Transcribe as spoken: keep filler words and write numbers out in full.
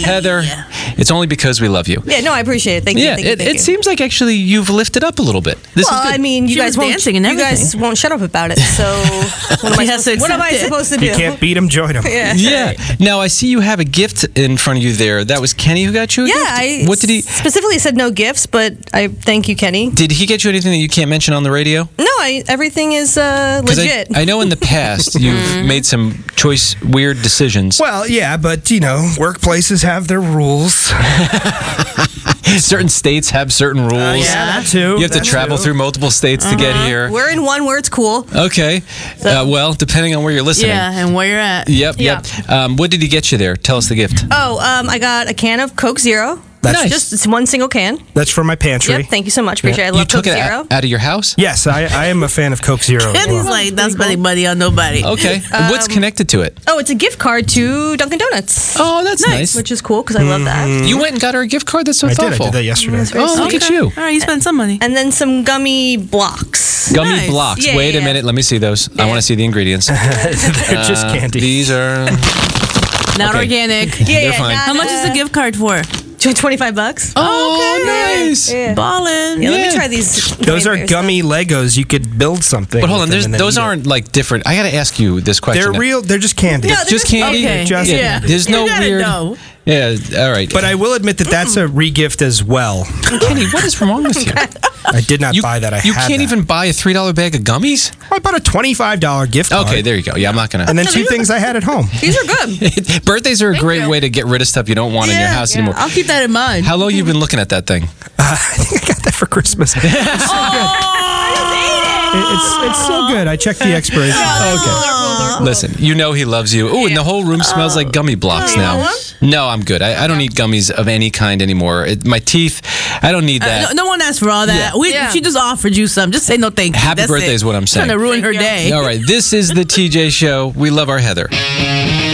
Heather, it's only because we love you. Yeah, no, I appreciate it. Thank you. Yeah, thank you, it, thank it you. seems like actually you've lifted up a little bit. This well, is good. I mean, you She guys was won't. dancing and you guys everything. won't shut up about it. So what am, I She has supposed, to what am I accept it. supposed to do? You can't beat them, join them. Yeah. Yeah. Now I see you have a gift in front of you there. That was Kenny who got you a Yeah, gift? I What did he specifically said no gifts, but I thank you, Kenny. Did he get you anything that you can't mention on the radio? No, I, everything is uh, 'Cause legit. I, I know in the past you've made some choice weird decisions. Well, yeah, but, you know, workplaces have their rules. Certain states have certain rules. Uh, yeah, that too. You have to that travel too. through multiple states to get here. We're in one where it's cool. Okay. Uh, well, depending on where you're listening. Yeah, and where you're at. Yep, Yeah. yep. Um, what did he get you there? Tell us the gift. Oh, um, I got a can of Coke Zero. That's Nice. Just it's one single can. That's from my pantry. Yep. Thank you so much. Appreciate it. I You love took Coke it Zero. out, out of your house? Yes, I, I am a fan of Coke Zero. as And he's well. like, not spending money on nobody. Okay. What's connected to it? Oh, it's a gift card to Dunkin' Donuts. Oh, that's nice. Which is cool because I love that. You went and got her a gift card? That's so I did. thoughtful. I did that yesterday. very Oh, look sweet. at you. All right, you spent some money. And then some gummy blocks. Gummy Nice. blocks. Yeah, Wait yeah, a yeah. minute. Let me see those. I want to see the ingredients. They're just Uh, candy. These are. Not Okay. organic. Yeah, They're yeah, fine. not, How much is the uh, gift card for? twenty-five bucks. Oh, nice. Yeah. Ballin'. Yeah, let Yeah. me try these. Those are Bears gummy Legos. You could build something. But hold with on, them there's, and then those eat it. aren't like different. I got to ask you this question. They're now. real. They're just candy. No, It's they're just just- candy. Okay. Just- yeah. There's You no gotta weird. know. Yeah. All right. But I will admit that that's a regift as well. Kenny, what is wrong with you? I did not You, buy that. I you had can't that. even buy a three dollar bag of gummies. I bought a twenty-five dollar gift card. Okay, there you go. Yeah, I'm not gonna. And then two things I had at home. These are good. Birthdays are a great you. way to get rid of stuff you don't want in your Yeah, house yeah. anymore. I'll keep that in mind. How long you been looking at that thing? Uh, I think I got that for Christmas. It's so good. It- It's it's so good. I checked the expiration. Okay. Listen, you know he loves you. Oh, and the whole room smells like gummy blocks now. No, I'm good. I, I don't eat gummies of any kind anymore. It, my teeth, I don't need Uh, that. no, no one asked for all that. Yeah. We, Yeah. She just offered you some. Just say no thank you. Happy That's birthday it. is what I'm saying. Trying to ruin her Thank you. day. All right, this is the T J Show. We love our Heather.